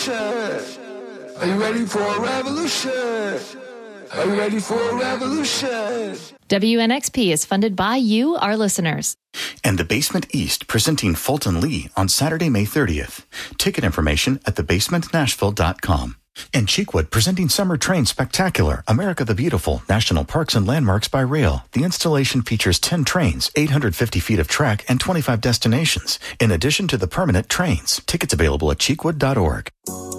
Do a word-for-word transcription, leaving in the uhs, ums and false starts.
Are you ready for a revolution? Are you ready for a revolution? W N X P is funded by you, our listeners. And the Basement East presenting Fulton Lee on Saturday, May thirtieth. Ticket information at the basement nashville dot com. And Cheekwood presenting Summer Train Spectacular, America the Beautiful, National Parks and Landmarks by Rail. The installation features ten trains, eight hundred fifty feet of track, and twenty-five destinations, in addition to the permanent trains. Tickets available at cheekwood dot org.